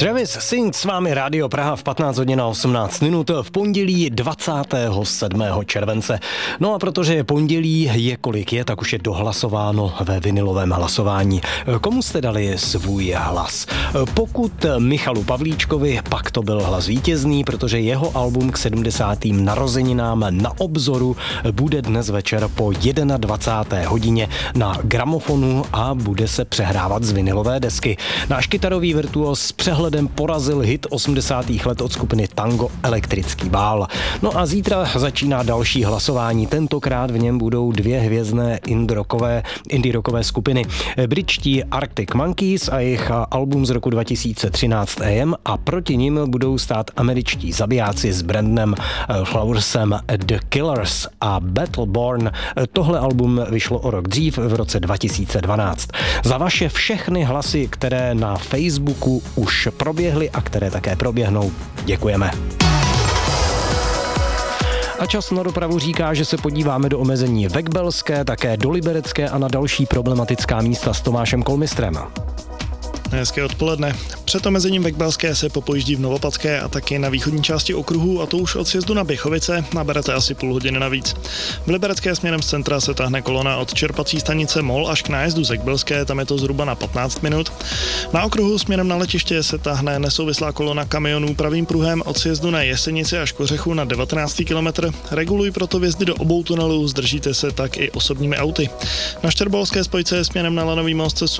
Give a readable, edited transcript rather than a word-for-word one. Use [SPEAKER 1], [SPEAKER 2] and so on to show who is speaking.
[SPEAKER 1] Travis Sings s vámi Rádio Praha v 15 hodin a 18 minut v pondělí 27. července. No a protože je pondělí, je kolik je, tak už je dohlasováno ve vinilovém hlasování. Komu jste dali svůj hlas? Pokud Michalu Pavlíčkovi, pak to byl hlas vítězný, protože jeho album k 70. narozeninám Na obzoru bude dnes večer po 21. hodině na gramofonu a bude se přehrávat z vinilové desky. Náš kytarový virtuos s přehledem porazil hit 80. let od skupiny Tango Elektrický vál. No a zítra začíná další hlasování. Tentokrát v něm budou dvě hvězdné indie rockové skupiny. Britští Arctic Monkeys a jejich album z roku 2013 AM a proti nim budou stát američtí zabijáci s Brandonem Flowersem The Killers a Battleborn. Tohle album vyšlo o rok dřív, v roce 2012. Za vaše všechny hlasy, které na Facebooku už proběhly a které také proběhnou, děkujeme. A čas na dopravu říká, že se podíváme do omezení Vekbelské, také do Liberecké a na další problematická místa s Tomášem Kolmistrem.
[SPEAKER 2] Hezké odpoledne. Před omezením Vekbelské se popojíždí v Novopatské a taky na východní části okruhu, a to už od sjezdu na Běchovice, naberete asi půl hodiny navíc. V Liberecké směrem z centra se táhne kolona od čerpací stanice Mol až k nájezdu z Vekbelské, tam je to zhruba na 15 minut. Na okruhu směrem na letiště se táhne nesouvislá kolona kamionů pravým pruhem od sjezdu na Jesenici až k Ořechu na 19. kilometr. Reguluj proto vjezdy do obou tunelů, zdržíte se tak i osobními auty. Na Štěrbalské spojce směrem na Lanový most se